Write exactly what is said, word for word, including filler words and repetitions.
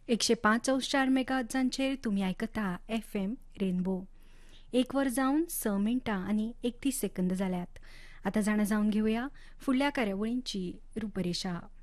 एकशे पाच अंश चार मेगाहर्ट्झांचेर तुमी आयकता एफ एम रेनबो. एक वर जावन स मिनटां आनी एकतीस सेकंद जाल्यात. आतां जाणा जावन घेवया फुडल्या कार्यावळींची रुपरेशा.